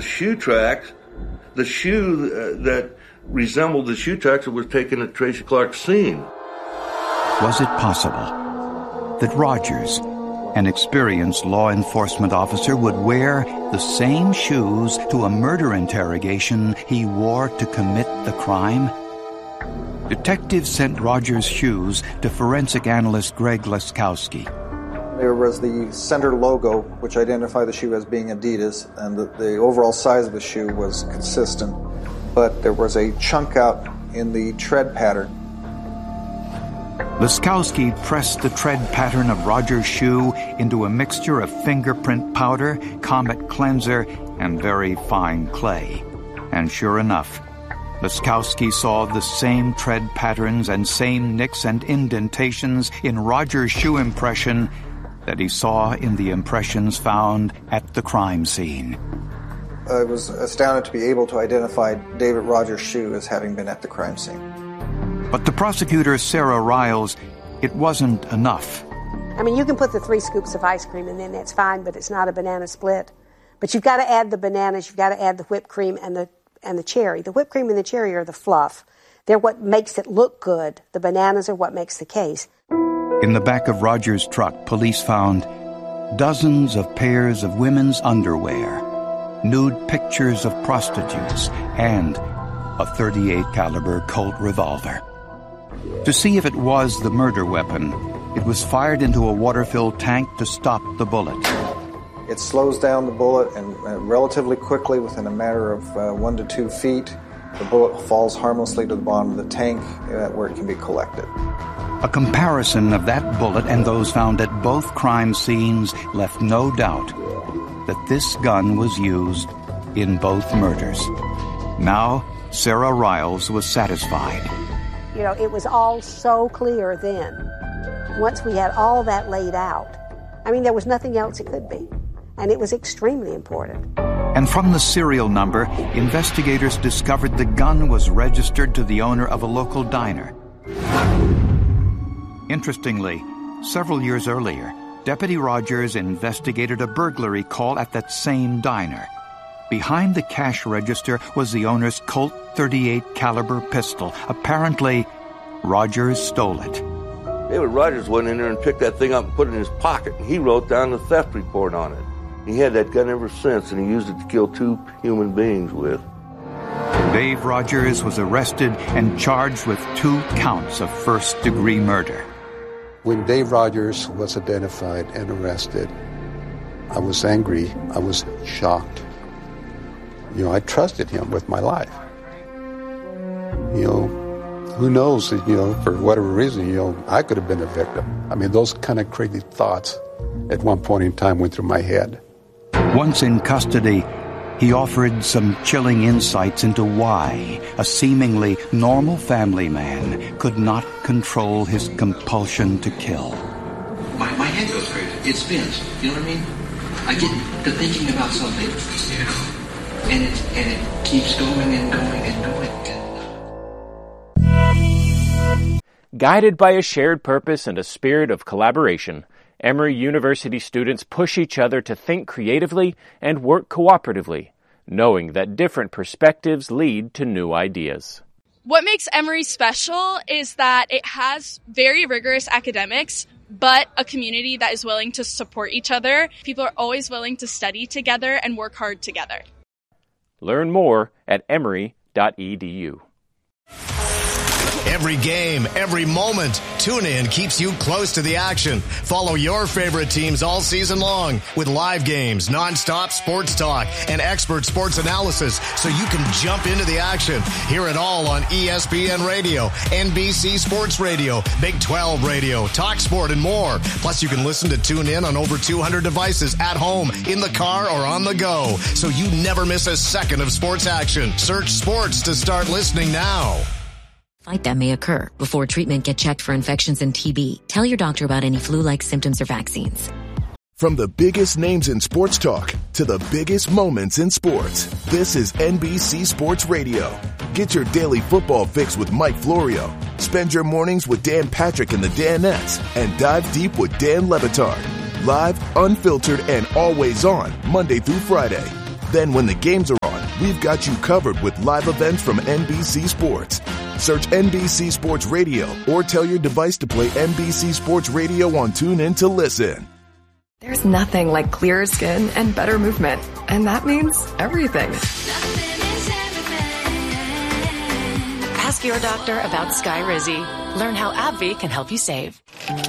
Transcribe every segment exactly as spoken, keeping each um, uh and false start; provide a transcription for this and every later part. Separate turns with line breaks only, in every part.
Shoe tracks, the shoe uh, that resembled the shoe tracks that was taken at Tracy Clark's scene.
Was it possible that Rogers, an experienced law enforcement officer, would wear the same shoes to a murder interrogation he wore to commit the crime? Detectives sent Rogers' shoes to forensic analyst Greg Laskowski.
There was the center logo, which identified the shoe as being Adidas, and the, the overall size of the shoe was consistent, but there was a chunk out in the tread pattern.
Laskowski pressed the tread pattern of Rogers' shoe into a mixture of fingerprint powder, Comet cleanser, and very fine clay. And sure enough, Laskowski saw the same tread patterns and same nicks and indentations in Rogers' shoe impression that he saw in the impressions found at the crime scene.
I was astounded to be able to identify David Rogers' shoe as having been at the crime scene.
But to prosecutor Sarah Riles, it wasn't enough.
I mean, you can put the three scoops of ice cream in there, that's fine, but it's not a banana split. But you've got to add the bananas, you've got to add the whipped cream and the and the cherry. The whipped cream and the cherry are the fluff. They're what makes it look good. The bananas are what makes the case.
In the back of Rogers' truck, police found dozens of pairs of women's underwear, nude pictures of prostitutes, and a thirty-eight caliber Colt revolver. To see if it was the murder weapon, it was fired into a water-filled tank to stop the bullet.
It slows down the bullet, and uh, relatively quickly, within a matter of uh, one to two feet, the bullet falls harmlessly to the bottom of the tank uh, where it can be collected.
A comparison of that bullet and those found at both crime scenes left no doubt that this gun was used in both murders. Now, Sarah Riles was satisfied.
You know, it was all so clear then. Once we had all that laid out, I mean, there was nothing else it could be. And it was extremely important.
And from the serial number, investigators discovered the gun was registered to the owner of a local diner. Interestingly, several years earlier, Deputy Rogers investigated a burglary call at that same diner. Behind the cash register was the owner's Colt thirty-eight caliber pistol. Apparently, Rogers stole it.
David Rogers went in there and picked that thing up and put it in his pocket, and he wrote down the theft report on it. He had that gun ever since, and he used it to kill two human beings with.
Dave Rogers was arrested and charged with two counts of first-degree murder.
When Dave Rogers was identified and arrested, I was angry. I was shocked. You know, I trusted him with my life. You know, who knows, you know, for whatever reason, you know, I could have been a victim. I mean, those kind of crazy thoughts at one point in time went through my head.
Once in custody, he offered some chilling insights into why a seemingly normal family man could not control his compulsion to kill.
My, my head goes crazy. It spins. You know what I mean? I get to thinking about something, you know, and it, and it keeps going and going and going.
Guided by a shared purpose and a spirit of collaboration, Emory University students push each other to think creatively and work cooperatively, knowing that different perspectives lead to new ideas.
What makes Emory special is that it has very rigorous academics, but a community that is willing to support each other. People are always willing to study together and work hard together.
Learn more at emory dot e d u.
Every game, every moment, TuneIn keeps you close to the action. Follow your favorite teams all season long with live games, nonstop sports talk, and expert sports analysis so you can jump into the action. Hear it all on E S P N Radio, N B C Sports Radio, Big twelve Radio, TalkSport, and more. Plus, you can listen to TuneIn on over two hundred devices at home, in the car, or on the go, so you never miss a second of sports action. Search sports to start listening now.
Fight that may occur. Before treatment, get checked for infections and T B. Tell your doctor about any flu-like symptoms or vaccines.
From the biggest names in sports talk to the biggest moments in sports, this is N B C Sports Radio. Get your daily football fix with Mike Florio. Spend your mornings with Dan Patrick and the Danettes, and dive deep with Dan Le Batard. Live, unfiltered, and always on, Monday through Friday. Then when the games are on, we've got you covered with live events from N B C Sports. Search N B C Sports Radio or tell your device to play N B C Sports Radio on TuneIn to listen.
There's nothing like clearer skin and better movement, and that means everything.
Ask your doctor about Skyrizi. Learn how AbbVie can help you save.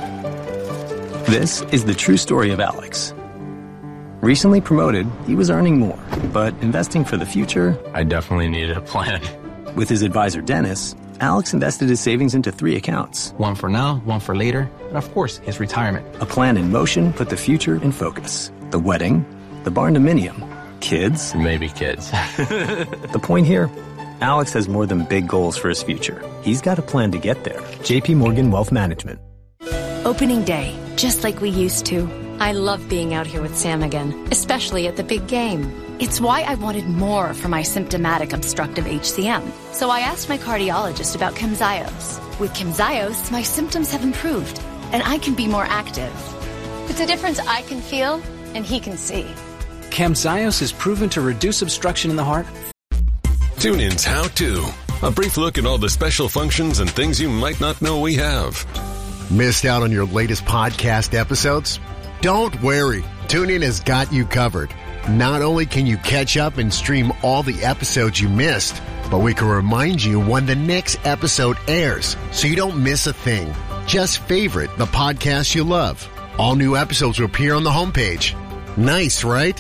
This is the true story of Alex. Recently promoted, he was earning more, but investing for the future,
I definitely needed a plan.
With his advisor Dennis, Alex invested his savings into three accounts.
One for now, one for later, and of course, his retirement.
A plan in motion put the future in focus. The wedding, the barndominium, kids.
Maybe kids.
The point here, Alex has more than big goals for his future. He's got a plan to get there. J P Morgan Wealth Management.
Opening day, just like we used to. I love being out here with Sam again, especially at the big game. It's why I wanted more for my symptomatic obstructive H C M. So I asked my cardiologist about Camzyos. With Camzyos, my symptoms have improved, and I can be more active. It's a difference I can feel, and he can see.
Camzyos is proven to reduce obstruction in the heart.
TuneIn's How To. A brief look at all the special functions and things you might not know we have.
Missed out on your latest podcast episodes? Don't worry. TuneIn has got you covered. Not only can you catch up and stream all the episodes you missed, but we can remind you when the next episode airs so you don't miss a thing. Just favorite the podcast you love. All new episodes will appear on the homepage. Nice, right?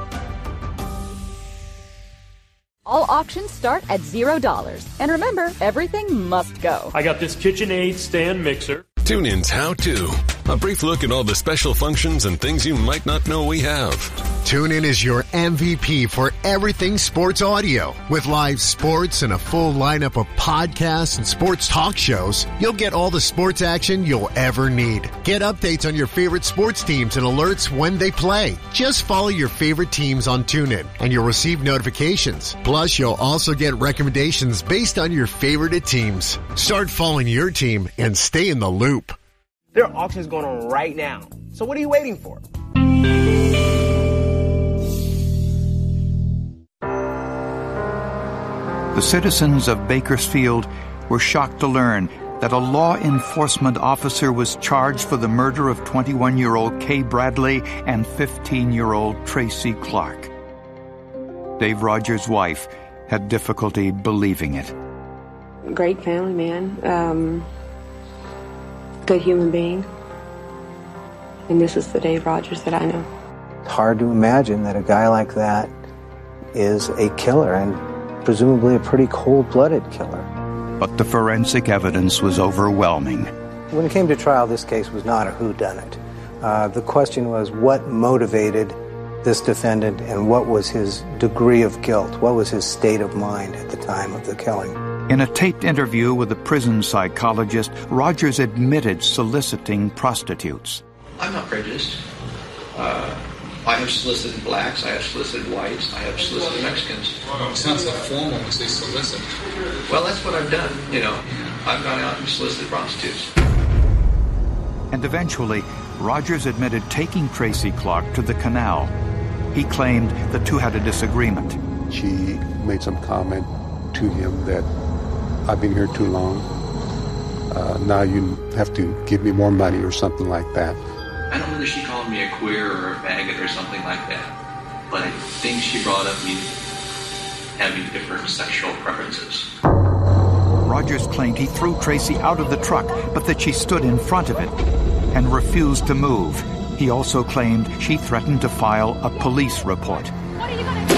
All auctions start at zero dollars. And remember, everything must go.
I got this KitchenAid stand mixer.
TuneIn's How To. A brief look at all the special functions and things you might not know we have.
TuneIn is your M V P for everything sports audio. With live sports and a full lineup of podcasts and sports talk shows, you'll get all the sports action you'll ever need. Get updates on your favorite sports teams and alerts when they play. Just follow your favorite teams on TuneIn and you'll receive notifications. Plus, you'll also get recommendations based on your favorite teams. Start following your team and stay in the loop.
There are auctions going on right now. So what are you waiting for?
The citizens of Bakersfield were shocked to learn that a law enforcement officer was charged for the murder of twenty-one-year-old Kay Bradley and fifteen-year-old Tracy Clark. Dave Rogers' wife had difficulty believing it.
Great family man, um, good human being, and this is the Dave Rogers that I know.
It's hard to imagine that a guy like that is a killer, and presumably a pretty cold-blooded killer.
But the forensic evidence was overwhelming.
When it came to trial, this case was not a whodunit. Uh, the question was what motivated this defendant and what was his degree of guilt? What was his state of mind at the time of the killing?
In a taped interview with a prison psychologist, Rogers admitted soliciting prostitutes.
I'm not prejudiced. Uh, I have solicited blacks, I have solicited whites, I have solicited Mexicans.
Well, it sounds so formal when they solicit.
Well, that's what I've done, you know. I've gone out and solicited prostitutes.
And eventually, Rogers admitted taking Tracy Clark to the canal. He claimed the two had a disagreement.
She made some comment to him that I've been here too long. Uh, now you have to give me more money or something like that.
I don't know that she called me a queer or a faggot or something like that, but I think she brought up me having different sexual preferences.
Rogers claimed he threw Tracy out of the truck, but that she stood in front of it and refused to move. He also claimed she threatened to file a police report.
What are you going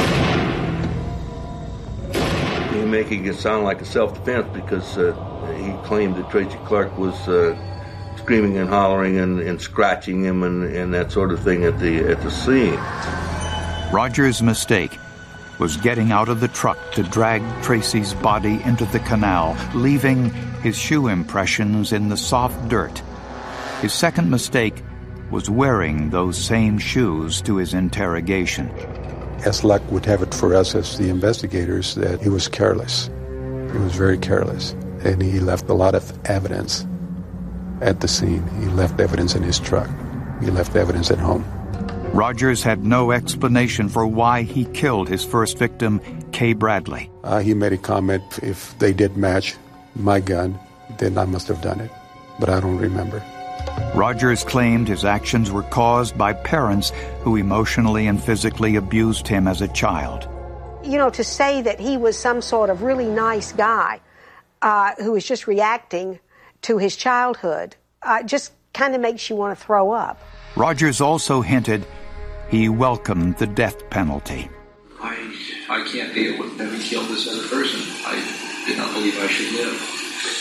to do? You're making it sound like a self-defense because uh, he claimed that Tracy Clark was uh, screaming and hollering and, and scratching him and, and that sort of thing at the at the scene.
Rogers' mistake was getting out of the truck to drag Tracy's body into the canal, leaving his shoe impressions in the soft dirt. His second mistake was wearing those same shoes to his interrogation.
As luck would have it for us as the investigators, that he was careless. He was very careless, and he left a lot of evidence at the scene. He left evidence in his truck. He left evidence at home.
Rogers had no explanation for why he killed his first victim, Kay Bradley.
Uh, he made a comment, if they did match my gun, then I must have done it. But I don't remember.
Rogers claimed his actions were caused by parents who emotionally and physically abused him as a child.
You know, to say that he was some sort of really nice guy uh, who was just reacting to his childhood uh, just kind of makes you want to throw up.
Rogers also hinted he welcomed the death penalty.
I I can't deal with having killed this other person. I did not believe I should live.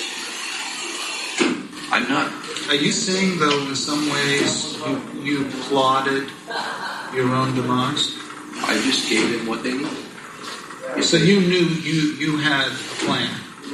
I'm not.
Are you saying, though, in some ways you, you plotted your own demise?
I just gave them what they needed.
So you knew you, you had a plan?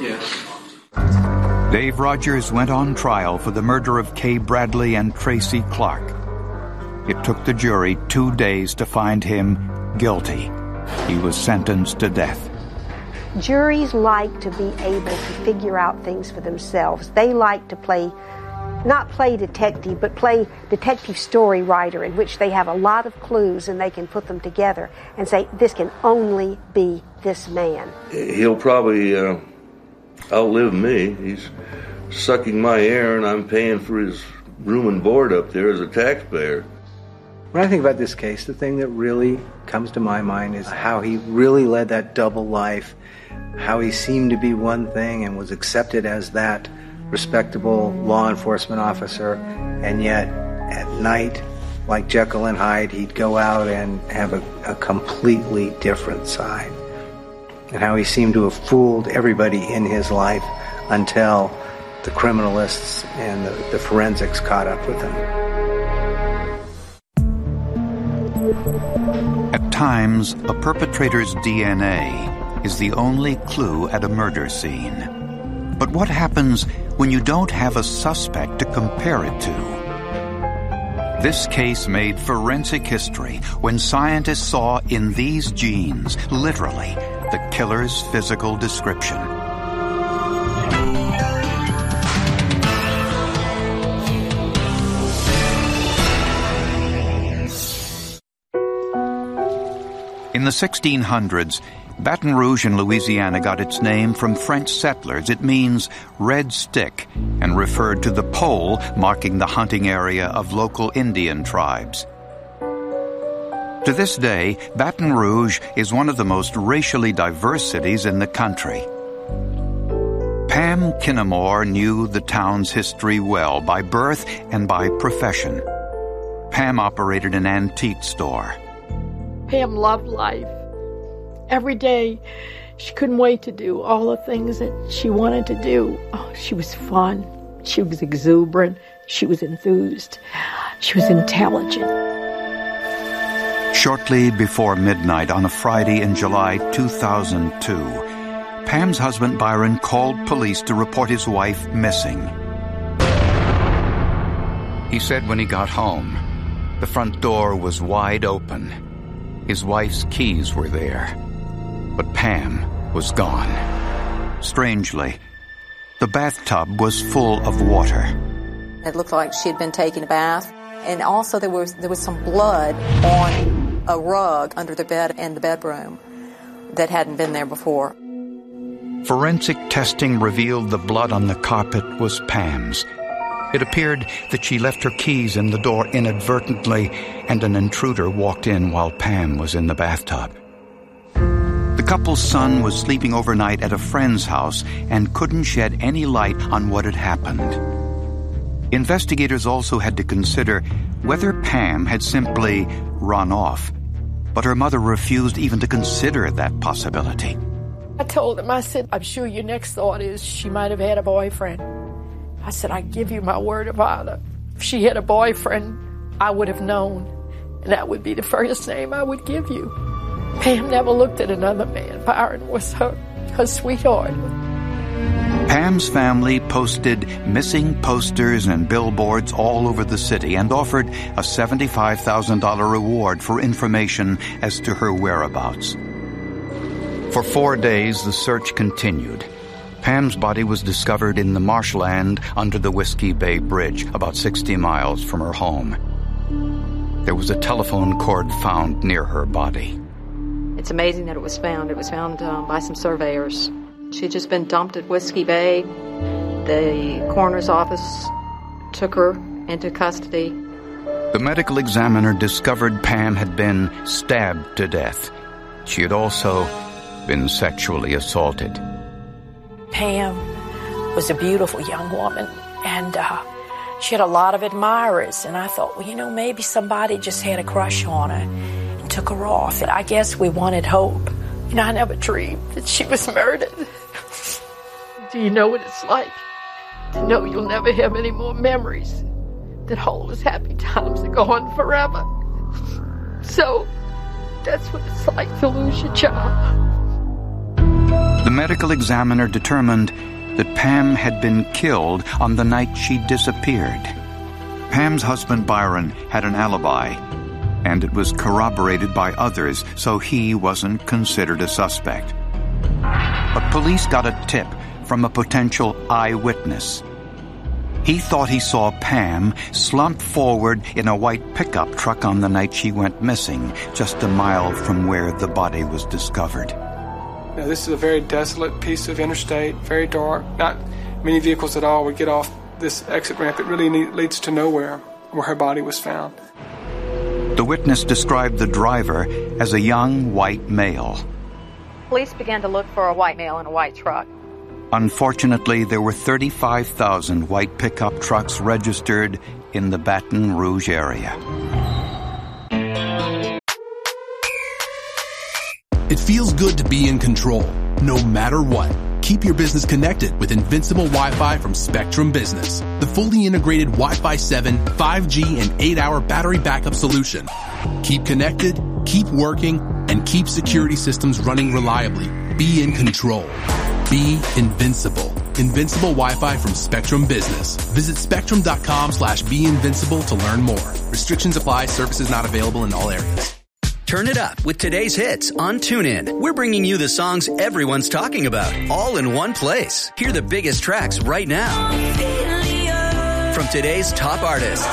Yes.
Dave Rogers went on trial for the murder of Kay Bradley and Tracy Clark. It took the jury two days to find him guilty. He was sentenced to death.
Juries like to be able to figure out things for themselves. They like to play, not play detective, but play detective story writer, in which they have a lot of clues and they can put them together and say, this can only be this man.
He'll probably uh, outlive me. He's sucking my air and I'm paying for his room and board up there as a taxpayer.
When I think about this case, the thing that really comes to my mind is how he really led that double life, how he seemed to be one thing and was accepted as that respectable law enforcement officer, and yet at night, like Jekyll and Hyde, he'd go out and have a, a completely different side. And how he seemed to have fooled everybody in his life until the criminalists and the, the forensics caught up with him.
At times, a perpetrator's D N A is the only clue at a murder scene. But what happens when you don't have a suspect to compare it to? This case made forensic history when scientists saw in these genes, literally, the killer's physical description. In the sixteen hundreds, Baton Rouge in Louisiana got its name from French settlers. It means red stick and referred to the pole marking the hunting area of local Indian tribes. To this day, Baton Rouge is one of the most racially diverse cities in the country. Pam Kinnamore knew the town's history well, by birth and by profession. Pam operated an antique store.
Pam loved life. Every day, she couldn't wait to do all the things that she wanted to do. Oh, she was fun. She was exuberant. She was enthused. She was intelligent.
Shortly before midnight on a Friday in July two thousand two, Pam's husband Byron called police to report his wife missing. He said when he got home, the front door was wide open. His wife's keys were there, but Pam was gone. Strangely, the bathtub was full of water.
It looked like she had been taking a bath, and also there was there was some blood on a rug under the bed in the bedroom that hadn't been there before.
Forensic testing revealed the blood on the carpet was Pam's. It appeared that she left her keys in the door inadvertently, and an intruder walked in while Pam was in the bathtub. The couple's son was sleeping overnight at a friend's house and couldn't shed any light on what had happened. Investigators also had to consider whether Pam had simply run off, but her mother refused even to consider that possibility.
I told him, I said, I'm sure your next thought is she might have had a boyfriend. I said, I give you my word of honor. If she had a boyfriend, I would have known, and that would be the first name I would give you. Pam never looked at another man. Byron was her, her sweetheart.
Pam's family posted missing posters and billboards all over the city and offered a seventy-five thousand dollars reward for information as to her whereabouts. For four days, the search continued. Pam's body was discovered in the marshland under the Whiskey Bay Bridge, about sixty miles from her home. there was a telephone cord found near her body.
It's amazing that it was found. It was found um, by some surveyors. She'd just been dumped at Whiskey Bay. The coroner's office took her into custody.
The medical examiner discovered Pam had been stabbed to death. She had also been sexually assaulted.
Pam was a beautiful young woman, and uh, she had a lot of admirers. And I thought, well, you know, maybe somebody just had a crush on her and took her off. And I guess we wanted hope. You know, I never dreamed that she was murdered. Do you know what it's like to know you'll never have any more memories, that all those happy times are gone forever? So that's what it's like to lose your child.
The medical examiner determined that Pam had been killed on the night she disappeared. Pam's husband Byron had an alibi, and it was corroborated by others, so he wasn't considered a suspect. But police got a tip from a potential eyewitness. He thought he saw Pam slump forward in a white pickup truck on the night she went missing, just a mile from where the body was discovered.
Now, this is a very desolate piece of interstate, very dark. Not many vehicles at all would get off this exit ramp. It really need, leads to nowhere where her body was found.
The witness described the driver as a young white male.
Police began to look for a white male in a white truck.
Unfortunately, there were thirty-five thousand white pickup trucks registered in the Baton Rouge area.
It feels good to be in control, no matter what. Keep your business connected with Invincible Wi-Fi from Spectrum Business, the fully integrated Wi-Fi seven, five G, and eight hour battery backup solution. Keep connected, keep working, and keep security systems running reliably. Be in control. Be invincible. Invincible Wi-Fi from Spectrum Business. Visit spectrum.com slash be invincible to learn more. Restrictions apply. Services not available in all areas.
Turn it up with today's hits on TuneIn. We're bringing you the songs everyone's talking about, all in one place. Hear the biggest tracks right now from today's top artists.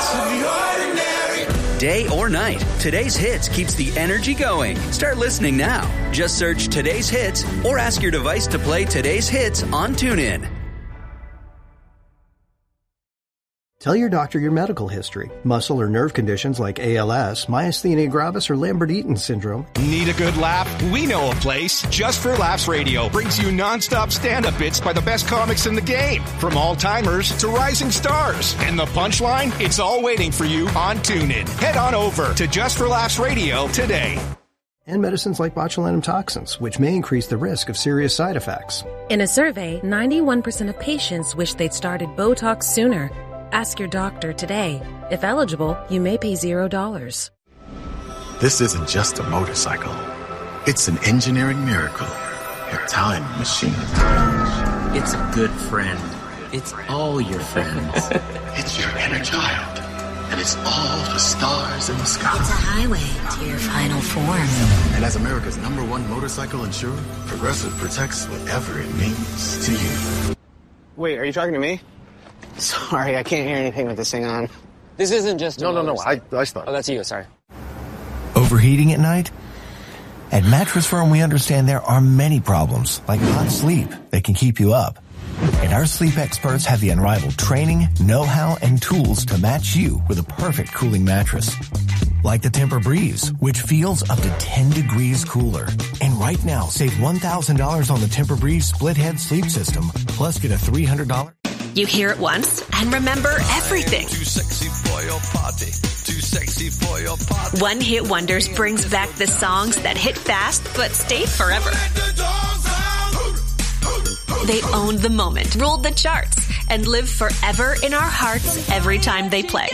Day or night, today's hits keeps the energy going. Start listening now. Just search today's hits or ask your device to play today's hits on TuneIn.
Tell your doctor your medical history. Muscle or nerve conditions like A L S, myasthenia gravis, or Lambert-Eaton syndrome.
Need a good laugh? We know a place. Just for Laughs Radio brings you non-stop stand-up bits by the best comics in the game. From all-timers to rising stars. And the punchline? It's all waiting for you on TuneIn. Head on over to Just for Laughs Radio today.
And medicines like botulinum toxins, which may increase the risk of serious side effects.
In a survey, ninety-one percent of patients wish they'd started Botox sooner. Ask your doctor today. If eligible, you may pay zero dollars.
This isn't just a motorcycle. It's an engineering miracle. A time machine.
It's a good friend. It's all your friends.
It's your inner child. And it's all the stars in the sky.
It's a highway to your final form.
And as America's number one motorcycle insurer, Progressive protects whatever it means to you.
Wait, are you talking to me? Sorry, I can't hear anything with this thing on. This isn't just a
No, no, no, I, I stopped.
Oh, that's you, sorry.
Overheating at night? At Mattress Firm, we understand there are many problems, like hot sleep, that can keep you up. And our sleep experts have the unrivaled training, know-how, and tools to match you with a perfect cooling mattress. Like the Tempur-Breeze, which feels up to ten degrees cooler. And right now, save one thousand dollars on the Tempur-Breeze split-head sleep system, plus get a three hundred dollars...
You hear it once and remember everything.
Too sexy for your party. Too sexy for your party.
One Hit Wonders brings back the songs that hit fast but stayed forever. They owned the moment, ruled the charts, and live forever in our hearts every time they play.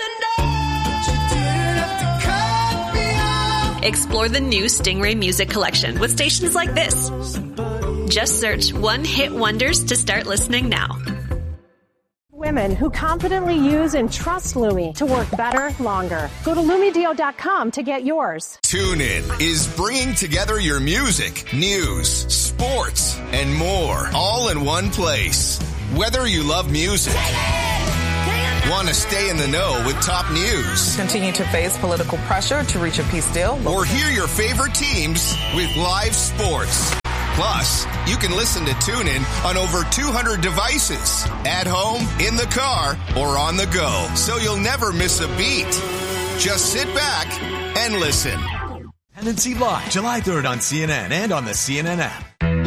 Explore the new Stingray Music Collection with stations like this. Just search One Hit Wonders to start listening now.
Women who confidently use and trust Lumi to work better, longer. Go to Lumi Dio dot com to get yours.
TuneIn is bringing together your music, news, sports, and more, all in one place. Whether you love music Want to stay in the know with top news?
Continue to face political pressure to reach a peace deal?
Or hear your favorite teams with live sports? Plus, you can listen to TuneIn on over two hundred devices, at home, in the car, or on the go, so you'll never miss a beat. Just sit back and listen.
Tendency Live, July third on C N N and on the C N N app.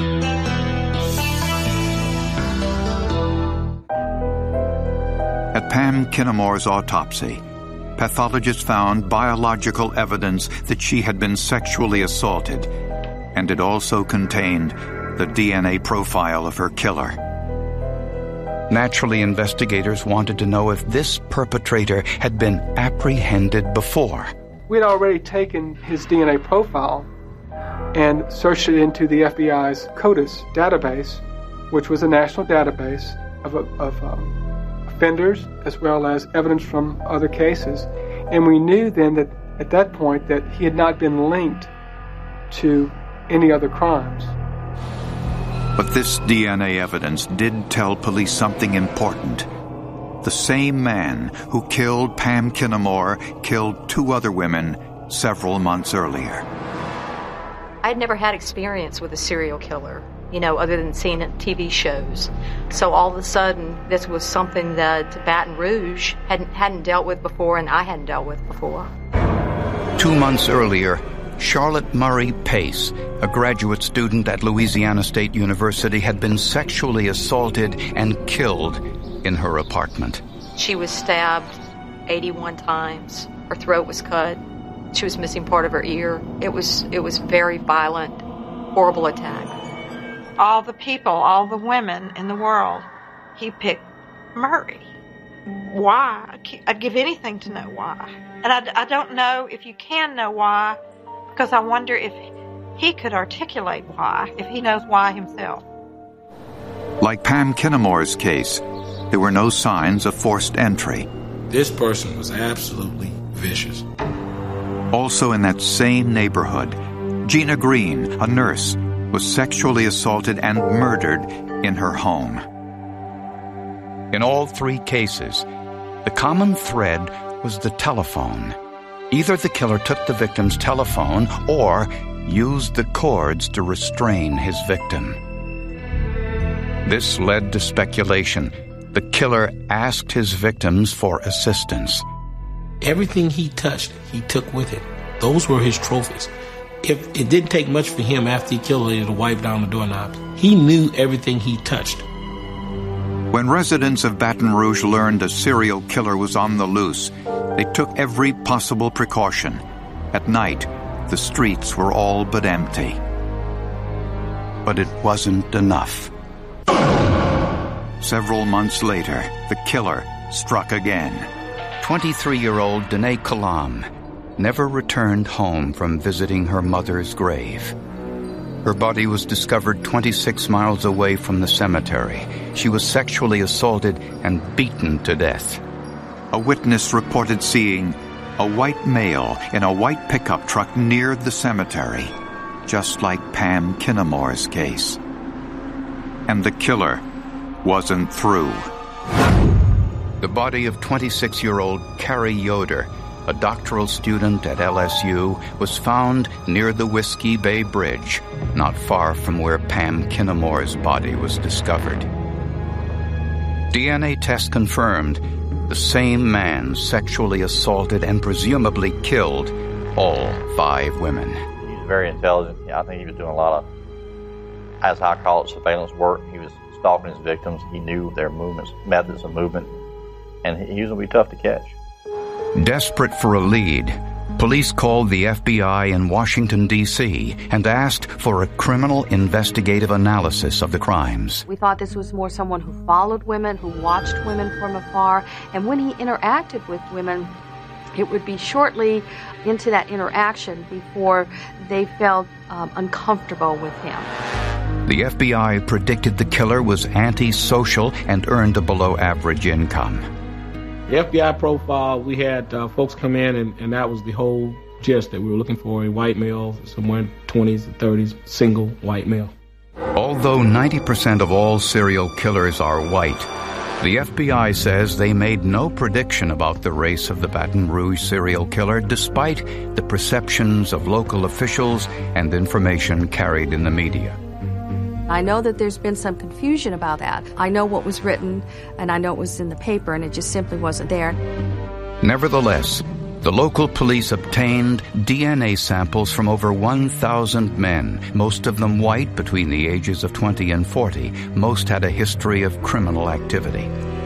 At Pam Kinnamore's autopsy, pathologists found biological evidence that she had been sexually assaulted, and it also contained the D N A profile of her killer. Naturally, investigators wanted to know if this perpetrator had been apprehended before.
We had already taken his D N A profile and searched it into the F B I's CODIS database, which was a national database of, of um, offenders as well as evidence from other cases. And we knew then that at that point that he had not been linked to any other crimes.
But this D N A evidence did tell police something important. The same man who killed Pam Kinnamore killed two other women several months earlier.
I'd never had experience with a serial killer, you know, other than seeing it in T V shows. So all of a sudden, this was something that Baton Rouge hadn't, hadn't dealt with before, and I hadn't dealt with before.
Two months earlier, Charlotte Murray Pace, a graduate student at Louisiana State University, had been sexually assaulted and killed in her apartment.
She was stabbed eighty-one times. Her throat was cut. She was missing part of her ear. It was it was very violent, horrible attack.
All the people, all the women in the world, he picked Murray. Why? I'd give anything to know why. And I, I don't know if you can know why, because I wonder if he could articulate why, if he knows why himself.
Like Pam Kinnamore's case, there were no signs of forced entry.
This person was absolutely vicious.
Also in that same neighborhood, Gina Green, a nurse, was sexually assaulted and murdered in her home. In all three cases, the common thread was the telephone. Either the killer took the victim's telephone or used the cords to restrain his victim. This led to speculation. The killer asked his victims for assistance.
Everything he touched, he took with him. Those were his trophies. If it didn't take much for him after he killed her to wipe down the doorknobs, he knew everything he touched.
When residents of Baton Rouge learned a serial killer was on the loose, they took every possible precaution. At night, the streets were all but empty. But it wasn't enough. Several months later, the killer struck again. twenty-three-year-old Danae Kalam never returned home from visiting her mother's grave. Her body was discovered twenty-six miles away from the cemetery. She was sexually assaulted and beaten to death. A witness reported seeing a white male in a white pickup truck near the cemetery, just like Pam Kinnamore's case. And the killer wasn't through. The body of twenty-six-year-old Carrie Yoder, a doctoral student at L S U, was found near the Whiskey Bay Bridge, not far from where Pam Kinnamore's body was discovered. D N A tests confirmed the same man sexually assaulted and presumably killed all five women.
He's very intelligent. I think he was doing a lot of, as I call it, surveillance work. He was stalking his victims. He knew their movements, methods of movement, and he was going to be tough to catch.
Desperate for a lead, police called the F B I in Washington, D C and asked for a criminal investigative analysis of the crimes.
We thought this was more someone who followed women, who watched women from afar, and when he interacted with women, it would be shortly into that interaction before they felt um, uncomfortable with him.
The F B I predicted the killer was antisocial and earned a below-average income.
The F B I profile, we had uh, folks come in, and, and that was the whole gist that we were looking for, a white male, somewhere in twenties and thirties, single white male.
Although ninety percent of all serial killers are white, The F B I says they made no prediction about the race of the Baton Rouge serial killer, despite the perceptions of local officials and information carried in the media.
I know that there's been some confusion about that. I know what was written, and I know it was in the paper, and it just simply wasn't there.
Nevertheless, the local police obtained D N A samples from over one thousand men, most of them white between the ages of twenty and forty. Most had a history of criminal activity.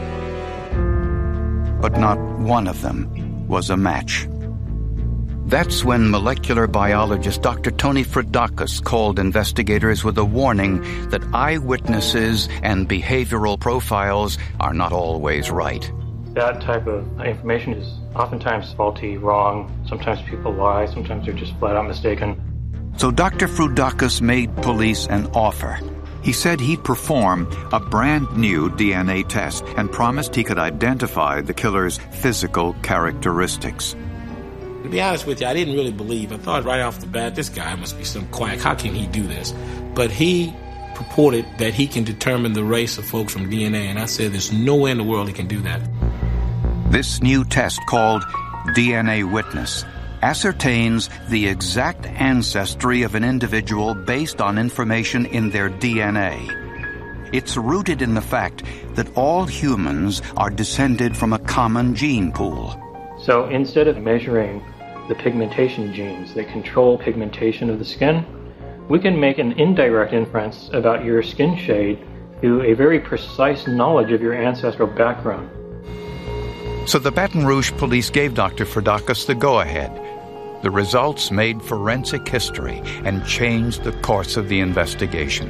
But not one of them was a match. That's when molecular biologist Doctor Tony Fridakis called investigators with a warning that eyewitnesses and behavioral profiles are not always right.
That type of information is oftentimes faulty, wrong. Sometimes people lie. Sometimes they're just flat out mistaken.
So Doctor Fridakis made police an offer. He said he'd perform a brand new D N A test and promised he could identify the killer's physical characteristics.
To be honest with you, I didn't really believe. I thought right off the bat, this guy must be some quack. How can he do this? But he purported that he can determine the race of folks from D N A, and I said there's no way in the world he can do that.
This new test, called D N A Witness, ascertains the exact ancestry of an individual based on information in their D N A. It's rooted in the fact that all humans are descended from a common gene pool.
So instead of measuring the pigmentation genes that control pigmentation of the skin, we can make an indirect inference about your skin shade through a very precise knowledge of your ancestral background.
So the Baton Rouge police gave Doctor Fridakis the go-ahead. The results made forensic history and changed the course of the investigation.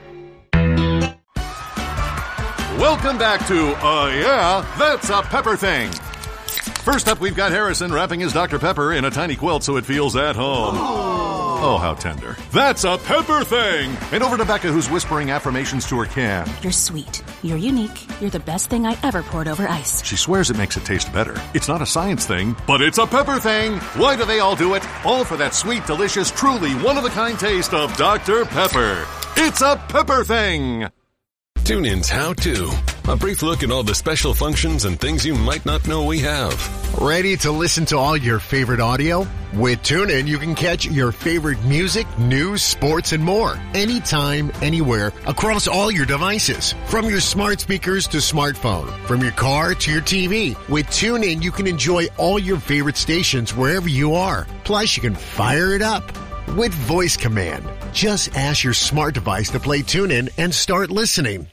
Welcome back to Uh Yeah, That's a Pepper Thing. First up, we've got Harrison wrapping his Doctor Pepper in a tiny quilt so it feels at home. Oh, how tender. That's a pepper thing! And over to Becca, who's whispering affirmations to her can.
You're sweet. You're unique. You're the best thing I ever poured over ice.
She swears it makes it taste better. It's not a science thing, but it's a pepper thing! Why do they all do it? All for that sweet, delicious, truly one-of-a-kind taste of Doctor Pepper. It's a pepper thing!
TuneIn's How To. A brief look at all the special functions and things you might not know we have.
Ready to listen to all your favorite audio? With TuneIn, you can catch your favorite music, news, sports, and more. Anytime, anywhere, across all your devices. From your smart speakers to smartphone. From your car to your T V. With TuneIn, you can enjoy all your favorite stations wherever you are. Plus, you can fire it up with voice command. Just ask your smart device to play TuneIn and start listening.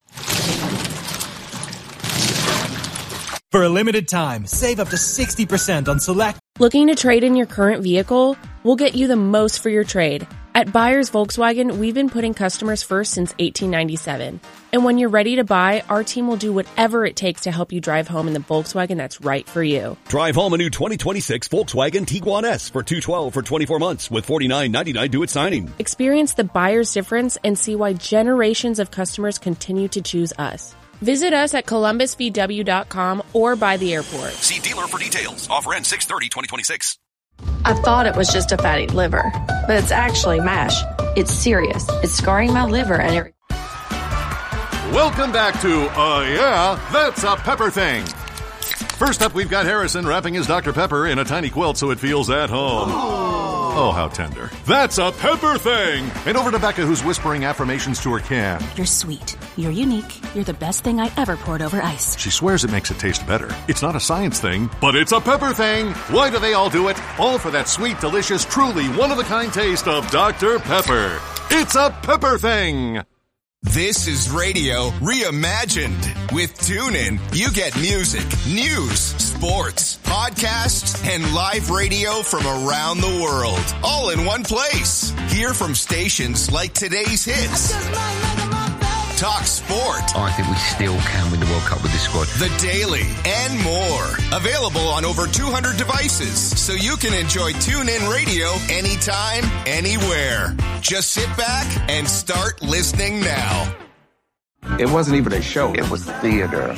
For a limited time, save up to sixty percent on select.
Looking to trade in your current vehicle? We'll get you the most for your trade. At Buyers Volkswagen, we've been putting customers first since eighteen ninety-seven. And when you're ready to buy, our team will do whatever it takes to help you drive home in the Volkswagen that's right for you.
Drive home a new twenty twenty-six Volkswagen Tiguan S for two hundred twelve dollars for twenty-four months with forty-nine ninety-nine due at signing.
Experience the buyer's difference and see why generations of customers continue to choose us. Visit us at columbus v w dot com or by the airport.
See dealer for details. Offer ends six thirty twenty twenty-six.
I thought it was just a fatty liver, but it's actually MASH. It's serious. It's scarring my liver and it...
Welcome back to Uh Yeah, That's a Pepper Thing. First up, we've got Harrison wrapping his Doctor Pepper in a tiny quilt so it feels at home. Oh, how tender. That's a pepper thing! And over to Becca, who's whispering affirmations to her can.
You're sweet. You're unique. You're the best thing I ever poured over ice.
She swears it makes it taste better. It's not a science thing, but it's a pepper thing! Why do they all do it? All for that sweet, delicious, truly one-of-a-kind taste of Doctor Pepper. It's a pepper thing!
This is radio reimagined. With TuneIn, you get music, news, sports, podcasts, and live radio from around the world, all in one place. Hear from stations like today's hits. Talk sport.
I think we still can win the World Cup with this squad.
The Daily and more. Available on over two hundred devices, so you can enjoy TuneIn Radio anytime, anywhere. Just sit back and start listening now.
It wasn't even a show. It was theater.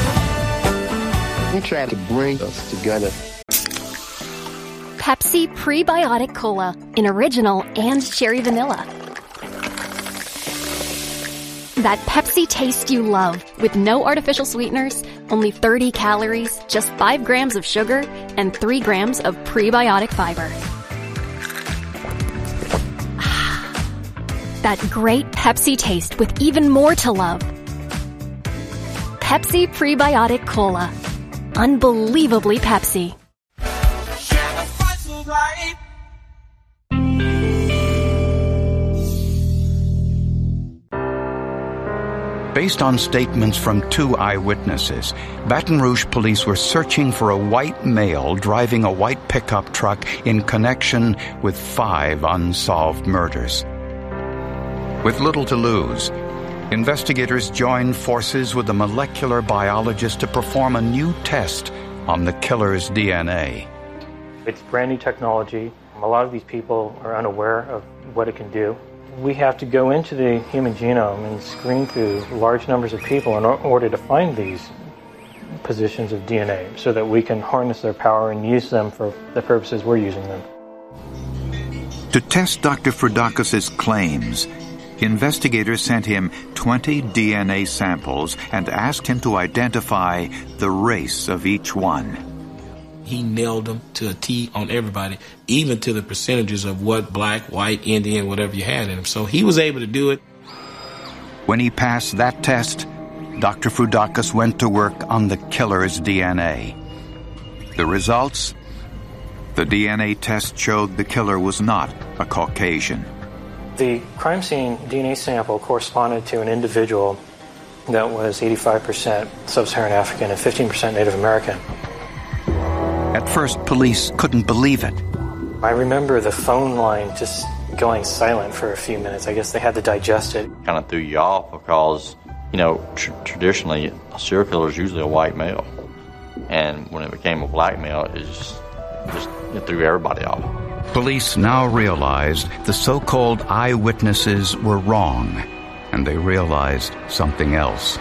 We tried to bring us together.
Pepsi Prebiotic Cola in original and cherry vanilla.
That Pepsi taste you love, with no artificial sweeteners, only thirty calories, just five grams of sugar, and three grams of prebiotic fiber. That great Pepsi taste with even more to love. Pepsi Prebiotic Cola. Unbelievably Pepsi.
Based on statements from two eyewitnesses, Baton Rouge police were searching for a white male driving a white pickup truck in connection with five unsolved murders. With little to lose, investigators joined forces with a molecular biologist to perform a new test on the killer's D N A.
It's brand new technology. A lot of these people are unaware of what it can do. We have to go into the human genome and screen through large numbers of people in order to find these positions of D N A so that we can harness their power and use them for the purposes we're using them.
To test Doctor Frudakis' claims, investigators sent him twenty D N A samples and asked him to identify the race of each one.
He nailed them to a T on everybody, even to the percentages of what black, white, Indian, whatever you had in him. So he was able to do it.
When he passed that test, Doctor Frudakis went to work on the killer's D N A. The results? The D N A test showed the killer was not a Caucasian.
The crime scene D N A sample corresponded to an individual that was eighty-five percent sub-Saharan African and fifteen percent Native American.
At first, police couldn't believe it.
I remember the phone line just going silent for a few minutes. I guess they had to digest it.
Kind of threw you off because, you know, tr- traditionally, a serial killer is usually a white male. And when it became a black male, it just, just it threw everybody off.
Police now realized the so-called eyewitnesses were wrong, and they realized something else.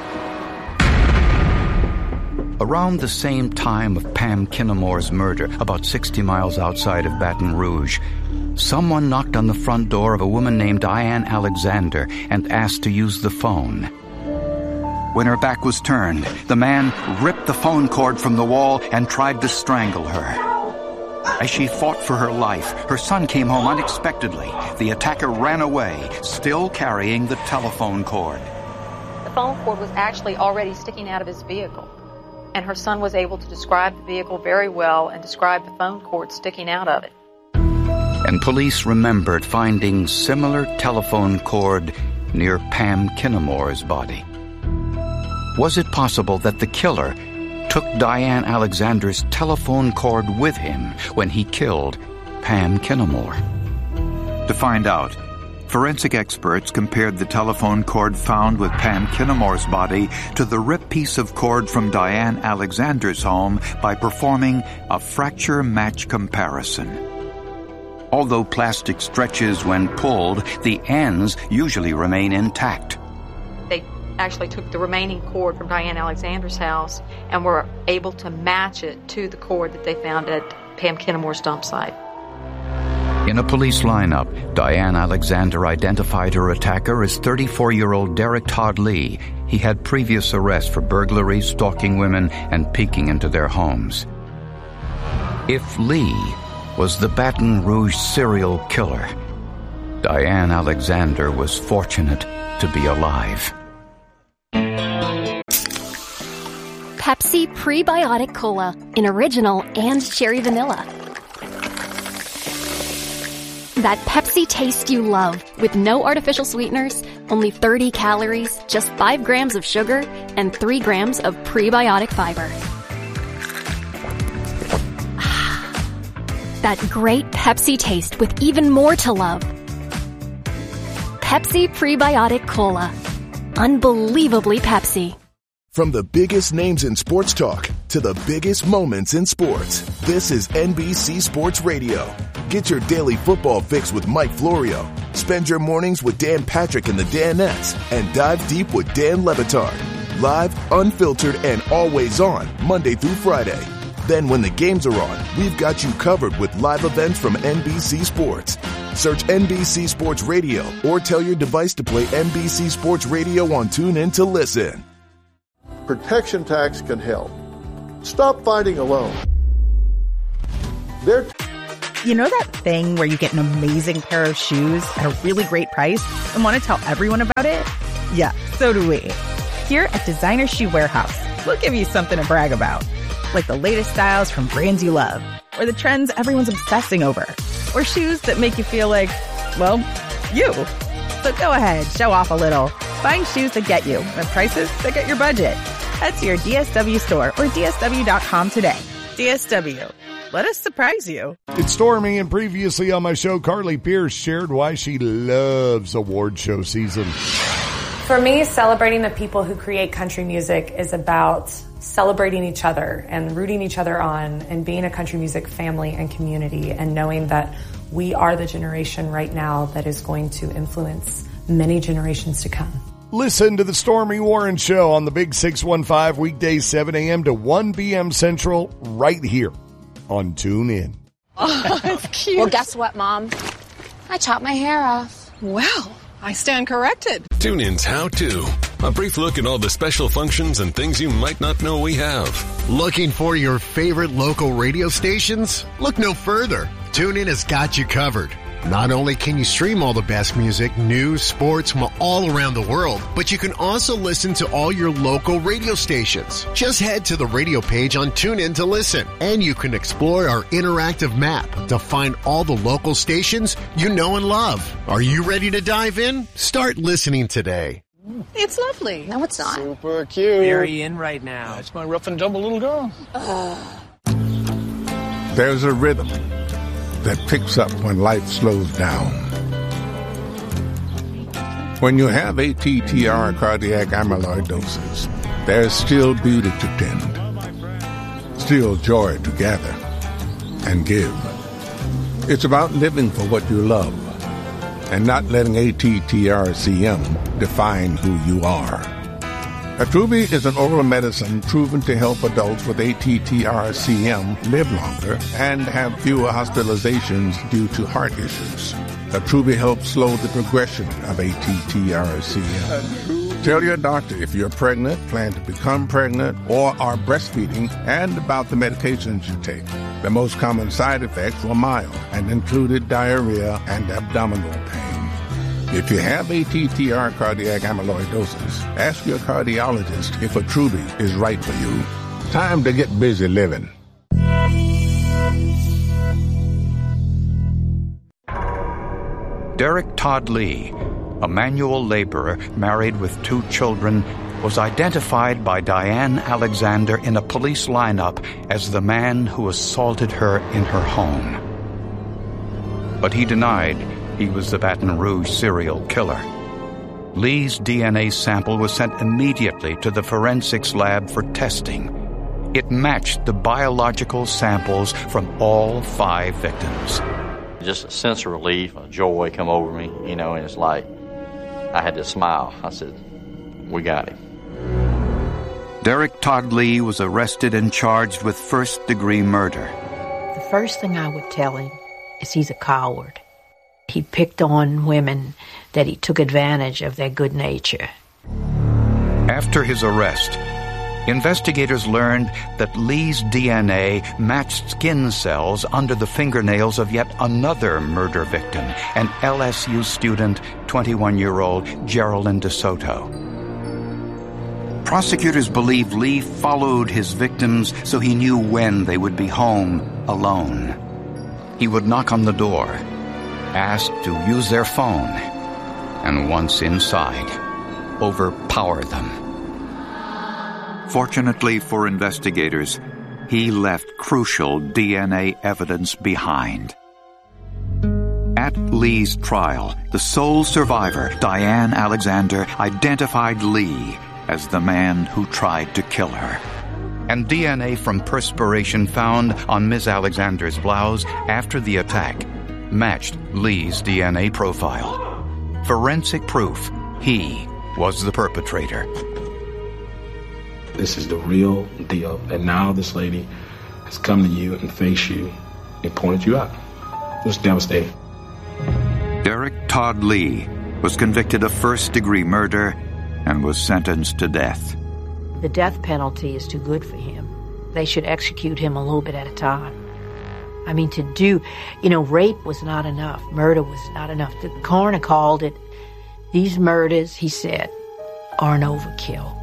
Around the same time of Pam Kinnamore's murder, about sixty miles outside of Baton Rouge, someone knocked on the front door of a woman named Diane Alexander and asked to use the phone. When her back was turned, the man ripped the phone cord from the wall and tried to strangle her. As she fought for her life, her son came home unexpectedly. The attacker ran away, still carrying the telephone cord.
The phone cord was actually already sticking out of his vehicle, and her son was able to describe the vehicle very well and describe the phone cord sticking out of it.
And police remembered finding similar telephone cord near Pam Kinnamore's body. Was it possible that the killer took Diane Alexander's telephone cord with him when he killed Pam Kinnamore? To find out, forensic experts compared the telephone cord found with Pam Kinnamore's body to the ripped piece of cord from Diane Alexander's home by performing a fracture match comparison. Although plastic stretches when pulled, the ends usually remain intact.
They actually took the remaining cord from Diane Alexander's house and were able to match it to the cord that they found at Pam Kinnamore's dump site.
In a police lineup, Diane Alexander identified her attacker as thirty-four-year-old Derek Todd Lee. He had previous arrests for burglary, stalking women, and peeking into their homes. If Lee was the Baton Rouge serial killer, Diane Alexander was fortunate to be alive.
Pepsi Prebiotic Cola in original and cherry vanilla. That Pepsi taste you love, with no artificial sweeteners, only thirty calories, just five grams of sugar, and three grams of prebiotic fiber. That great Pepsi taste with even more to love. Pepsi Prebiotic Cola. Unbelievably Pepsi.
From the biggest names in sports talk to the biggest moments in sports, this is N B C Sports Radio. Get your daily football fix with Mike Florio. Spend your mornings with Dan Patrick and the Danettes, and dive deep with Dan Le Batard. Live, unfiltered, and always on, Monday through Friday. Then when the games are on, we've got you covered with live events from N B C Sports. Search N B C Sports Radio or tell your device to play N B C Sports Radio on TuneIn to listen.
Protection Tax can help. Stop fighting alone. They're
You know that thing where you get an amazing pair of shoes at a really great price and want to tell everyone about it? Yeah, so do we. Here at Designer Shoe Warehouse, we'll give you something to brag about. Like the latest styles from brands you love, or the trends everyone's obsessing over, or shoes that make you feel like, well, you. So go ahead, show off a little. Find shoes that get you at prices that get your budget. Head to your D S W store or D S W dot com today. D S W. Let us surprise you.
It's Stormy, and previously on my show, Carly Pierce shared why she loves award show season.
For me, celebrating the people who create country music is about celebrating each other and rooting each other on and being a country music family and community and knowing that we are the generation right now that is going to influence many generations to come.
Listen to the Stormy Warren Show on the Big six one five, weekdays seven a.m. to one p.m. Central, right here on TuneIn.
Oh, that's cute.
Well, guess what, Mom? I chopped my hair off.
Well, I stand corrected.
TuneIn's How To. A brief look at all the special functions and things you might not know we have.
Looking for your favorite local radio stations? Look no further. TuneIn has got you covered. Not only can you stream all the best music, news, sports from all around the world, but you can also listen to all your local radio stations. Just head to the radio page on TuneIn to listen, and you can explore our interactive map to find all the local stations you know and love. Are you ready to dive in? Start listening today.
It's lovely.
No, it's not.
Super cute.
Very in right now.
That's my rough and tumble little girl.
Uh.
There's a rhythm that picks up when life slows down. When you have A T T R cardiac amyloidosis, there's still beauty to tend, still joy to gather and give. It's about living for what you love and not letting A T T R C M define who you are. Attruby is an oral medicine proven to help adults with A T T R C M live longer and have fewer hospitalizations due to heart issues. Attruby helps slow the progression of A T T R C M. Tell your doctor if you're pregnant, plan to become pregnant, or are breastfeeding, and about the medications you take. The most common side effects were mild and included diarrhea and abdominal pain. If you have A T T R cardiac amyloidosis, ask your cardiologist if Attruby is right for you. Time to get busy living.
Derek Todd Lee, a manual laborer married with two children, was identified by Diane Alexander in a police lineup as the man who assaulted her in her home. But he denied he was the Baton Rouge serial killer. Lee's D N A sample was sent immediately to the forensics lab for testing. It matched the biological samples from all five victims.
Just a sense of relief, a joy come over me, you know, and it's like I had to smile. I said, we got him.
Derek Todd Lee was arrested and charged with first-degree murder.
The first thing I would tell him is he's a coward. He picked on women, that he took advantage of their good nature.
After his arrest, investigators learned that Lee's D N A matched skin cells under the fingernails of yet another murder victim, an L S U student, twenty-one-year-old Geraldine DeSoto. Prosecutors believe Lee followed his victims so he knew when they would be home alone. He would knock on the door, ask to use their phone, and once inside, overpower them. Fortunately for investigators, he left crucial D N A evidence behind. At Lee's trial, the sole survivor, Diane Alexander, identified Lee as the man who tried to kill her. And D N A from perspiration found on Miz Alexander's blouse after the attack matched Lee's D N A profile. Forensic proof he was the perpetrator.
This is the real deal. And now this lady has come to you and faced you and pointed you out. It was devastating.
Derek Todd Lee was convicted of first-degree murder and was sentenced to death.
The death penalty is too good for him. They should execute him a little bit at a time. I mean, to do, you know, rape was not enough. Murder was not enough. The coroner called it, these murders, he said, are an overkill.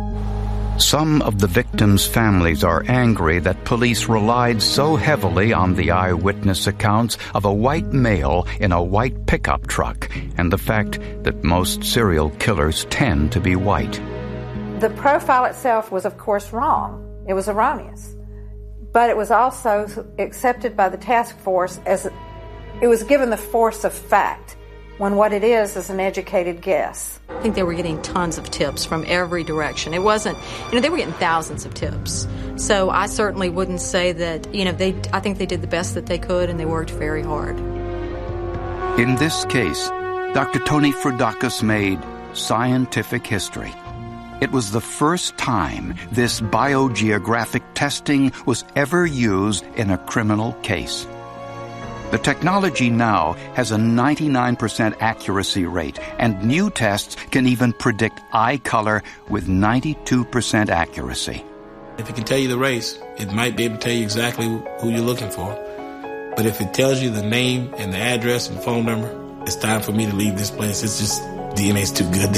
Some of the victims' families are angry that police relied so heavily on the eyewitness accounts of a white male in a white pickup truck and the fact that most serial killers tend to be white.
The profile itself was, of course, wrong. It was erroneous. But it was also accepted by the task force as it was given the force of fact, when what it is is an educated guess.
I think they were getting tons of tips from every direction. It wasn't, you know, they were getting thousands of tips. So I certainly wouldn't say that, you know, they, I think they did the best that they could and they worked very hard.
In this case, Doctor Tony Frudakis made scientific history. It was the first time this biogeographic testing was ever used in a criminal case. The technology now has a ninety-nine percent accuracy rate, and new tests can even predict eye color with ninety-two percent accuracy.
If it can tell you the race, it might be able to tell you exactly who you're looking for. But if it tells you the name and the address and phone number, it's time for me to leave this place. It's just, D N A's too good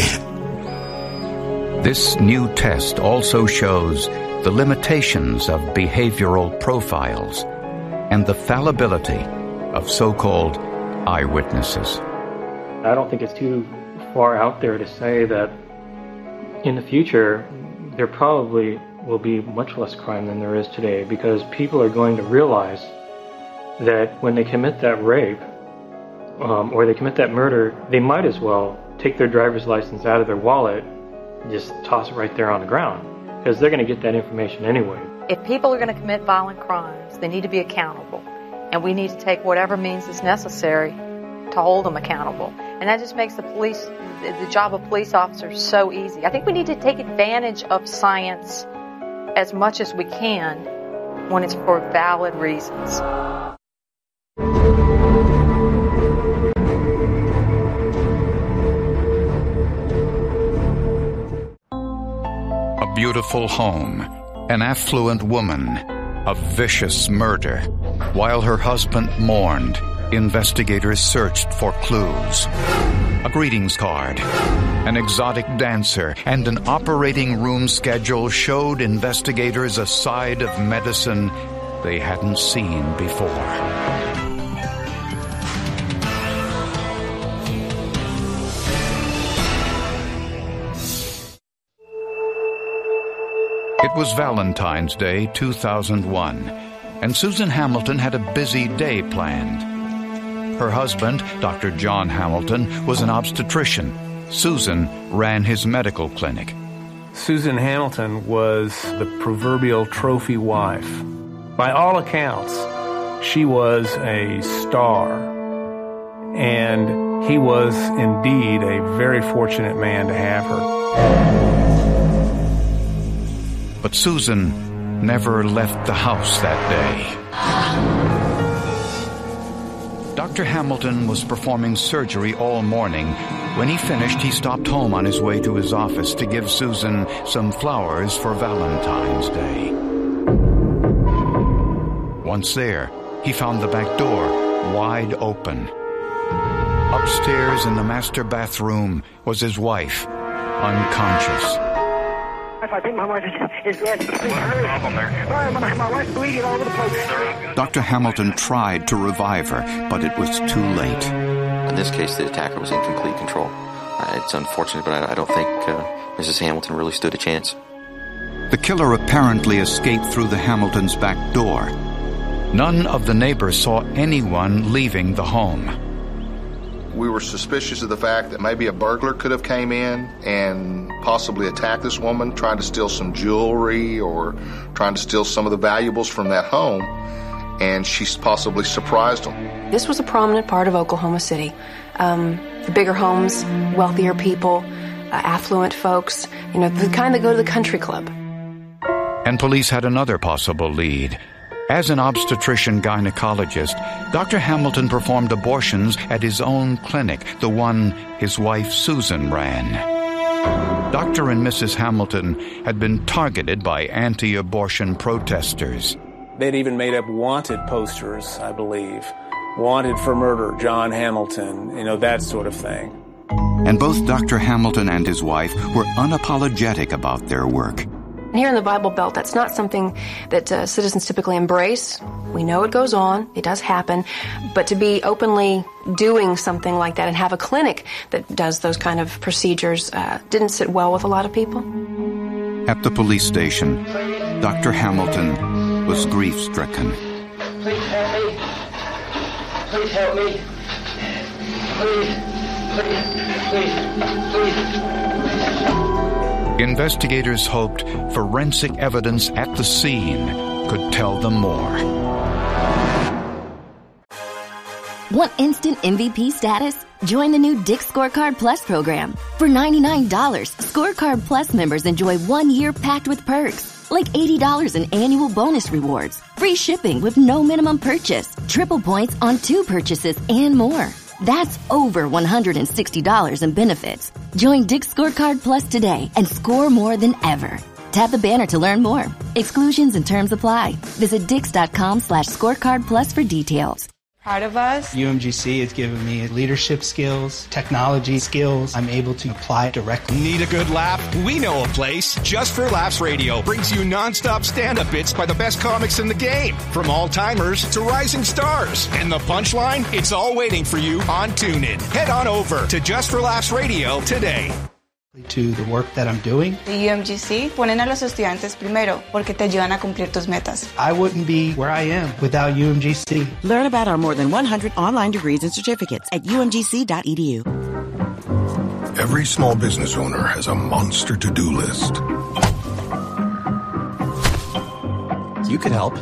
there.
This new test also shows the limitations of behavioral profiles and the fallibility of so-called eyewitnesses.
I don't think it's too far out there to say that in the future there probably will be much less crime than there is today, because people are going to realize that when they commit that rape um, or they commit that murder, they might as well take their driver's license out of their wallet and just toss it right there on the ground, because they're going to get that information anyway.
If people are going to commit violent crimes, they need to be accountable. And we need to take whatever means is necessary to hold them accountable. And that just makes the police, the job of police officers so easy. I think we need to take advantage of science as much as we can when it's for valid reasons.
A beautiful home, an affluent woman, a vicious murder. While her husband mourned, investigators searched for clues. A greetings card, an exotic dancer, and an operating room schedule showed investigators a side of medicine they hadn't seen before. It was Valentine's Day two thousand one, and Susan Hamilton had a busy day planned. Her husband, Doctor John Hamilton, was an obstetrician. Susan ran his medical clinic.
Susan Hamilton was the proverbial trophy wife. By all accounts, she was a star, and he was indeed a very fortunate man to have her.
But Susan never left the house that day. Doctor Hamilton was performing surgery all morning. When he finished, he stopped home on his way to his office to give Susan some flowers for Valentine's Day. Once there, he found the back door wide open. Upstairs in the master bathroom was his wife, unconscious.
I think my wife is dead. Please hurry. Sorry, my, my wife's bleeding all over the place.
Doctor Hamilton tried to revive her, but it was too late.
In this case, the attacker was in complete control. Uh, it's unfortunate, but I, I don't think uh, Missus Hamilton really stood a chance.
The killer apparently escaped through the Hamiltons' back door. None of the neighbors saw anyone leaving the home.
We were suspicious of the fact that maybe a burglar could have came in and possibly attacked this woman, trying to steal some jewelry or trying to steal some of the valuables from that home, and she's possibly surprised them.
This was a prominent part of Oklahoma City. Um, the bigger homes, wealthier people, uh, affluent folks, you know, the kind that go to the country club.
And police had another possible lead. As an obstetrician-gynecologist, Doctor Hamilton performed abortions at his own clinic, the one his wife Susan ran. Doctor and Missus Hamilton had been targeted by anti-abortion protesters.
They'd even made up wanted posters, I believe. Wanted for murder, John Hamilton, you know, that sort of thing.
And both Doctor Hamilton and his wife were unapologetic about their work.
Here in the Bible Belt, that's not something that uh, citizens typically embrace. We know it goes on, it does happen, but to be openly doing something like that and have a clinic that does those kind of procedures uh, didn't sit well with a lot of people.
At the police station, Doctor Hamilton was grief-stricken.
Please help me. Please help me. Please, please, please, please.
Investigators hoped forensic evidence at the scene could tell them more.
Want instant M V P status? Join the new Dick's Scorecard Plus program. For ninety-nine dollars, Scorecard Plus members enjoy one year packed with perks, like eighty dollars in annual bonus rewards, free shipping with no minimum purchase, triple points on two purchases, and more. That's over one hundred sixty dollars in benefits. Join Dick's Scorecard Plus today and score more than ever. Tap the banner to learn more. Exclusions and terms apply. Visit dix.com slash scorecard plus for details.
Proud of us.
U M G C has given me leadership skills, technology skills. I'm able to apply directly.
Need a good laugh? We know a place. Just for Laughs Radio brings you nonstop stand-up bits by the best comics in the game. From all-timers to rising stars. And the punchline? It's all waiting for you on TuneIn. Head on over to Just for Laughs Radio today.
To the work that I'm doing.
The U M G C ponen a los estudiantes primero porque te ayudan a cumplir tus metas.
I wouldn't be where I am without U M G C.
Learn about our more than one hundred online degrees and certificates at u m g c dot e d u.
Every small business owner has a monster to-do list.
You could help.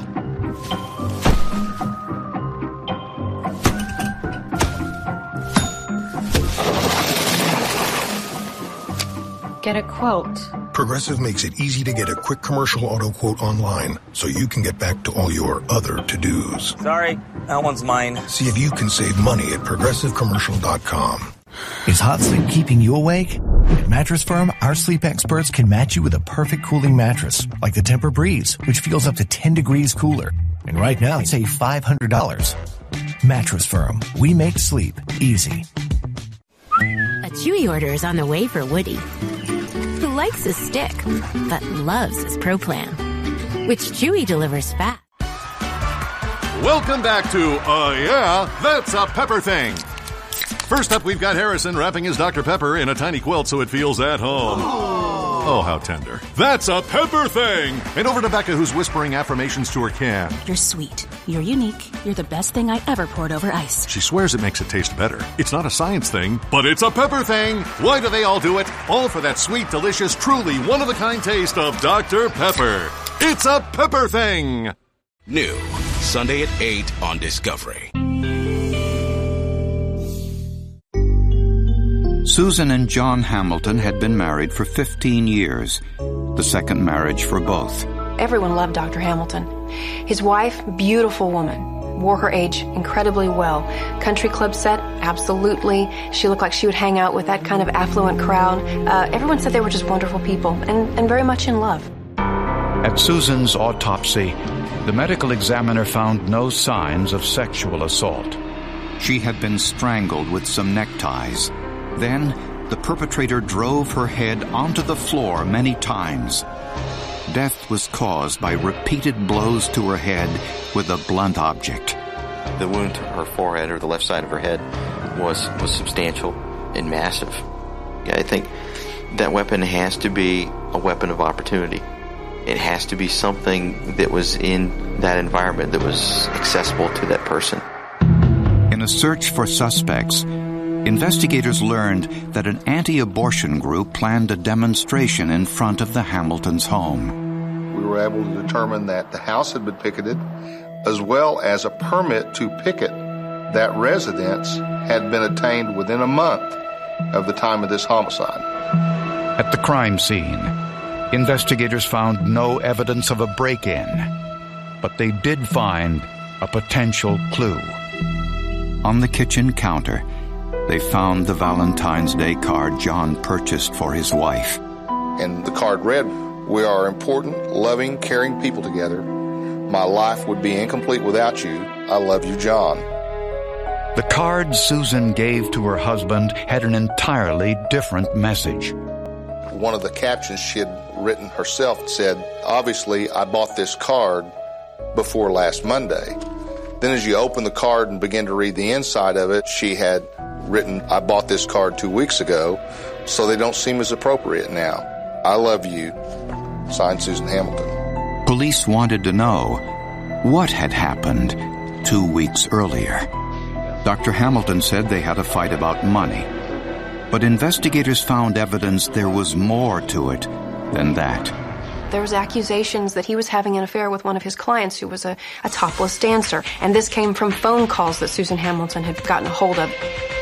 Get a quote.
Progressive makes it easy to get a quick commercial auto quote online so you can get back to all your other to-dos.
Sorry, that one's mine.
See if you can save money at progressive commercial dot com.
Is hot sleep keeping you awake? At Mattress Firm, our sleep experts can match you with a perfect cooling mattress, like the Tempur-Breeze, which feels up to ten degrees cooler. And right now, save five hundred dollars. Mattress Firm, we make sleep easy.
A Chewy order is on the way for Woody, who likes his stick, but loves his Pro Plan, which Chewy delivers fast.
Welcome back to, uh, yeah, That's a Pepper Thing. First up, we've got Harrison wrapping his Doctor Pepper in a tiny quilt so it feels at home. Oh, how tender. That's a Pepper Thing! And over to Becca, who's whispering affirmations to her can.
You're sweet. You're unique. You're the best thing I ever poured over ice.
She swears it makes it taste better. It's not a science thing, but it's a Pepper Thing! Why do they all do it? All for that sweet, delicious, truly one-of-a-kind taste of Doctor Pepper. It's a Pepper Thing!
New, Sunday at eight on Discovery.
Susan and John Hamilton had been married for fifteen years, the second marriage for both.
Everyone loved Doctor Hamilton. His wife, beautiful woman, wore her age incredibly well. Country club set, absolutely. She looked like she would hang out with that kind of affluent crowd. Uh, everyone said they were just wonderful people and, and very much in love.
At Susan's autopsy, the medical examiner found no signs of sexual assault. She had been strangled with some neckties. Then, the perpetrator drove her head onto the floor many times. Death was caused by repeated blows to her head with a blunt object.
The wound to her forehead, or the left side of her head, was, was substantial and massive. Yeah, I think that weapon has to be a weapon of opportunity. It has to be something that was in that environment that was accessible to that person.
In a search for suspects, investigators learned that an anti-abortion group planned a demonstration in front of the Hamiltons' home.
We were able to determine that the house had been picketed, as well as a permit to picket that residence had been obtained within a month of the time of this homicide.
At the crime scene, investigators found no evidence of a break-in. but they did find a potential clue. On the kitchen counter, they found the Valentine's Day card John purchased for his wife.
And the card read, "We are important, loving, caring people together. My life would be incomplete without you. I love you, John."
The card Susan gave to her husband had an entirely different message.
One of the captions she had written herself said, "Obviously, I bought this card before last Monday." Then as you open the card and begin to read the inside of it, she had written, "I bought this card two weeks ago, so they don't seem as appropriate now. I love you." Signed, Susan Hamilton.
Police wanted to know what had happened two weeks earlier. Doctor Hamilton said they had a fight about money, but investigators found evidence there was more to it than that.
There was accusations that he was having an affair with one of his clients who was a, a topless dancer, and this came from phone calls that Susan Hamilton had gotten a hold of.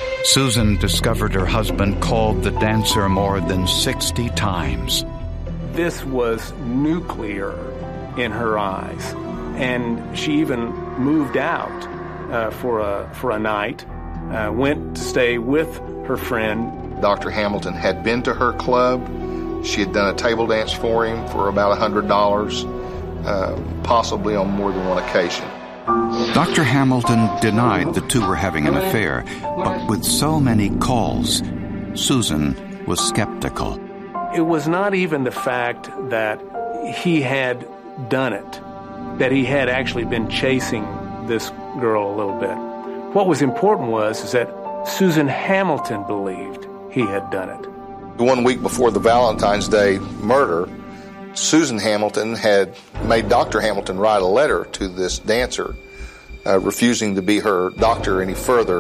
Susan discovered her husband called the dancer more than sixty times.
This was nuclear in her eyes, and she even moved out uh, for a for a night, uh, went to stay with her friend.
Doctor Hamilton had been to her club. She had done a table dance for him for about one hundred dollars, uh, possibly on more than one occasion.
Doctor Hamilton denied the two were having an affair, but with so many calls, Susan was skeptical.
It was not even the fact that he had done it, that he had actually been chasing this girl a little bit. What was important was is that Susan Hamilton believed he had done it.
One week before the Valentine's Day murder, Susan Hamilton had made Doctor Hamilton write a letter to this dancer, uh, refusing to be her doctor any further.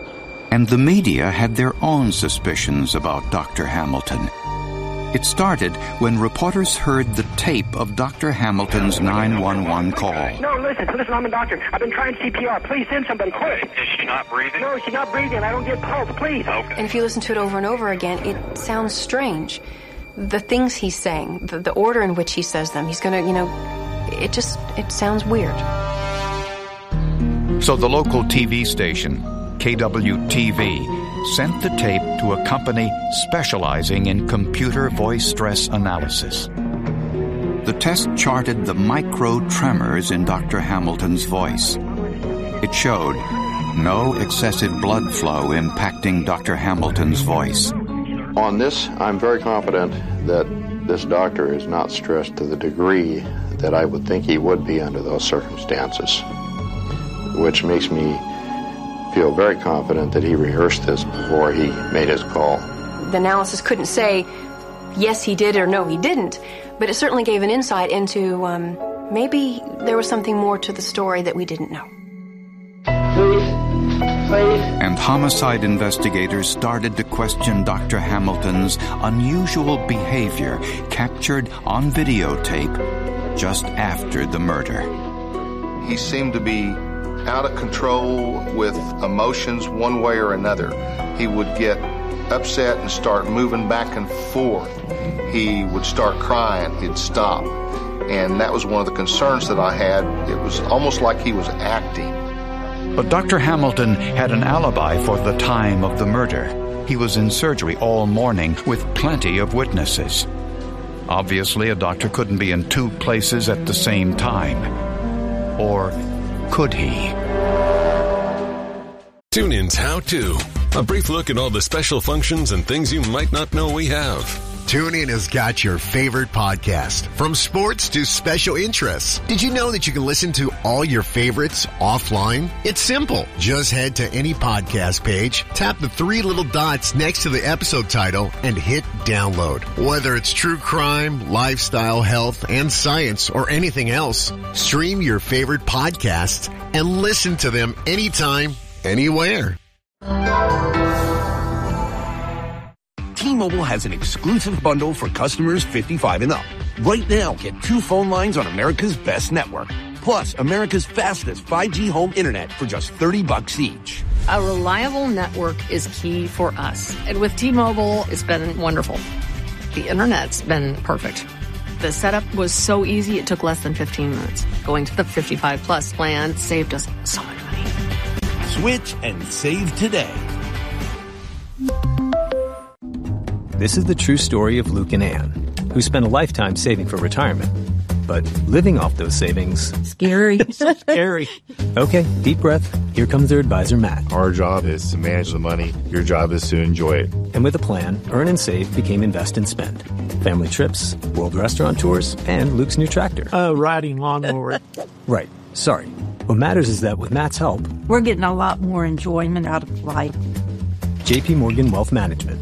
And the media had their own suspicions about Doctor Hamilton. It started when reporters heard the tape of Doctor Hamilton's nine one one call.
No, listen, listen, I'm a doctor. I've been trying C P R. Please send somebody quick.
Is she not breathing?
No, she's not breathing. I don't get pulse, please.
Okay.
And if you listen to it over and over again, it sounds strange. The things he's saying, the, the order in which he says them, he's going to, you know, it just, it sounds weird.
So the local T V station, K W T V, sent the tape to a company specializing in computer voice stress analysis. The test charted the micro tremors in Doctor Hamilton's voice. It showed no excessive blood flow impacting Doctor Hamilton's voice.
On this, I'm very confident that this doctor is not stressed to the degree that I would think he would be under those circumstances, which makes me feel very confident that he rehearsed this before he made his call.
The analysis couldn't say, yes, he did or no, he didn't, but it certainly gave an insight into um, maybe there was something more to the story that we didn't know.
Please, please.
And homicide investigators started to question Doctor Hamilton's unusual behavior captured on videotape just after the murder.
He seemed to be out of control with emotions one way or another. He would get upset and start moving back and forth. He would start crying. He'd stop. And that was one of the concerns that I had. It was almost like he was acting.
But Doctor Hamilton had an alibi for the time of the murder. He was in surgery all morning with plenty of witnesses. Obviously, a doctor couldn't be in two places at the same time. Or could he?
TuneIn's How To. A brief look at all the special functions and things you might not know we have.
TuneIn has got your favorite podcast, from sports to special interests. Did you know that you can listen to all your favorites offline? It's simple. Just head to any podcast page, tap the three little dots next to the episode title, and hit download. Whether it's true crime, lifestyle, health, and science, or anything else, stream your favorite podcasts and listen to them anytime, anywhere.
T-Mobile has an exclusive bundle for customers fifty-five and up. Right now, get two phone lines on America's best network, plus America's fastest five G home internet for just thirty bucks each.
A reliable network is key for us. And with T-Mobile, it's been wonderful. The internet's been perfect. The setup was so easy, it took less than fifteen minutes. Going to the fifty-five plus plan saved us so much money.
Switch and save today.
This is the true story of Luke and Ann, who spent a lifetime saving for retirement. But living off those savings...
Scary.
So scary. Okay, deep breath. Here comes their advisor, Matt.
Our job is to manage the money. Your job is to enjoy it.
And with a plan, Earn and Save became Invest and Spend. Family trips, world restaurant tours, and Luke's new tractor.
Oh, uh, riding lawnmower.
Right. Sorry. What matters is that with Matt's help...
We're getting a lot more enjoyment out of life.
J P Morgan Wealth Management.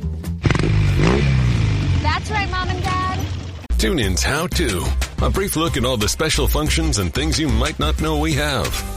That's right, Mom and Dad.
TuneIn's How To. A brief look at all the special functions and things you might not know we have.